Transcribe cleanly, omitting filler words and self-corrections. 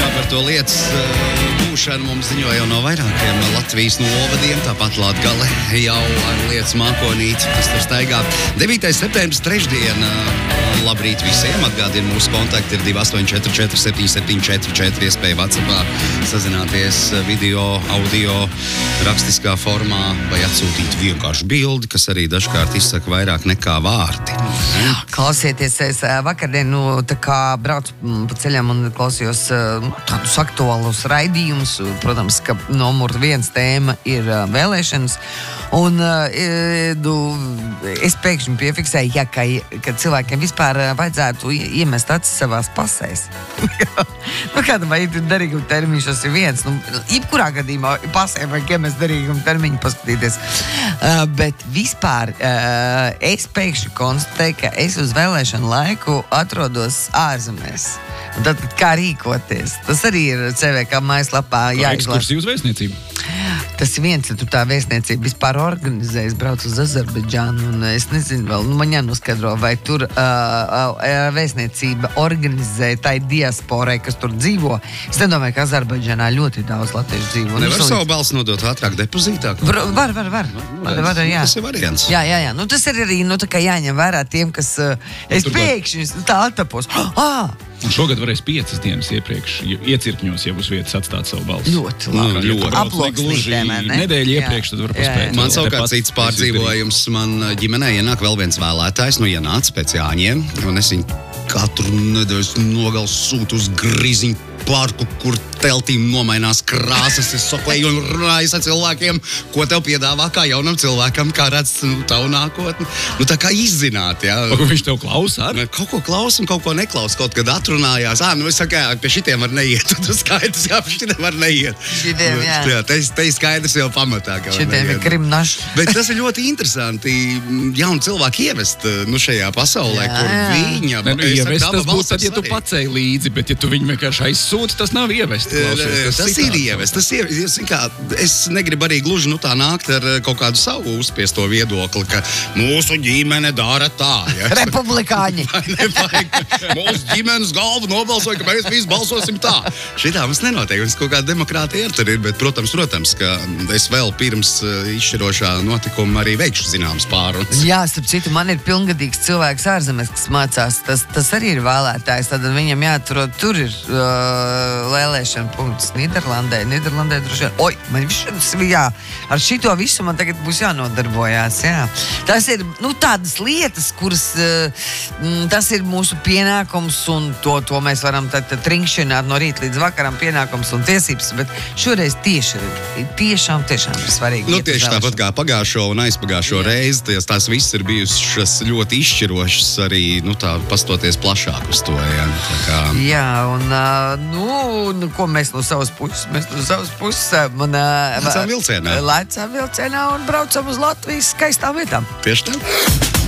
par to lietas būšanu mums ziņoja jau no vairākiem Latvijas novadiem, tāpat Latgale jau ar lietas mākonīti, kas tur staigā. 9. septembris, trešdiena. Labrīt visiem, atgādina mūsu kontakti ir 2844 7744, iespēja WhatsAppā sazināties video, audio, rakstiskā formā vai atsūtīt vienkārši bildi, kas arī dažkārt izsaka vairāk nekā vārdi. Klausieties, es vakardien, tā kā braucu pa ceļam un klausījos tādus aktuālus raidījumus, protams, ka numur 1 tēma ir vēlēšanas, un es pēkšņi piefiksēju, ka cilvēkiem vispār vajadzētu iemest acis savās pasēs. Kāda vai derīguma termiņš tas ir viens. Jebkurā gadījumā pasē vajag iemest derīguma termiņu paskatīties. Bet vispār es pēkšņi konstatēju, ka es uz vēlēšanu laiku atrodos ārzemēs. Un tad kā rīkoties? Tas arī ir CVK mājaslapā jāizlasa. Ekskursija uz vēstniecību. Tas ir viens, ja tu tā vēstniecība vispār organizē, es braucu uz Azerbaidžānu, un es nezinu vēl, man jānoskaidro, vai tur vēstniecība organizē tai diasporai, kas tur dzīvo. Es nedomāju, ka Azerbaidžānā ļoti daudz latviešu dzīvo. Nevar savu balsi nodot ātrāk depozītā? Var, jā. Tas ir variants. Jā. Tas ir arī, tā kā jāņem vērā tiem, kas es pēkšņi tā attapos. Un šogad varēs 5 dienas iepriekš iecirkņos, ja būs vietas atstāt savu balsi. Ļoti labi. Aploksnītēm, nedēļu iepriekš, tad var paspēt. Man savukārt cits pārdzīvojums. Man ģimenē ienāk vēl viens vēlētājs, ienāca pēc Jāņiem, un es viņu katru nedēļu nogals sūtu uz Griziņu parku, kur teltīm nomainās krāsas. Es saklēju un runāju ar cilvēkiem, ko tev piedāvā kā jaunam cilvēkam, kā redz tavu nākotni. Tā kā izzināt, jā. Ko viņš tev klausa? Kaut ko klausa un kaut ko neklausa. Kaut kad atrunājās. Es saku, pie šitiem var neiet. Tas skaidrs, pie šitiem var neiet. Šitiem, jā. Te ir skaidrs jau pamatā, ka var šitiem ir krimnaši. Bet tas ir ļoti interesanti jaunu cilvēku ievest šajā pasaulē, kur viņa... Ievest tas būtu tad, ja tu pacēji līdzi, bet ja tu viņu vienkārši aizsūti, tas nav ievest. Tas ir ievest. Es negribu arī gluži tā nākt ar kaut kādu savu uzspiesto viedokli, ka mūsu ģimene dara tā. Ja? Republikāņi. Mūsu ģimenes galva nobalsoja, ka mēs visi balsosim tā. Šitā mums nenotiek. Mums kaut kāda demokrātija ir, bet, protams, ka es vēl pirms izšķirošā notikuma arī veikšu zināmas pārunas. Jā, starp citu, man ir pilngadīgs cilvēks ārzemēs, kas mācās. Tas arī ir vēlētājs. Tad viņam jāatrod, tur ir vēlēšana punkts Nīderlandē droši vien. Oi, man ar šito visu man tagad būs jānodarbojās, jā. Tas ir, tādas lietas, kuras tas ir mūsu pienākums, un to mēs varam trinkšķināt no rīta līdz vakaram pienākums un tiesības, bet šoreiz tiešām ir svarīgi. Tieši tāpat kā pagājušo un aizpagājušo reizi, tās viss ir bijušas ļoti izšķirošas arī, pastoties plašāk uz to, jā. Jā, un ko mēs no savas puses? Lecām vilcienā un braucam uz Latvijas skaistām vietām. Tieši tā.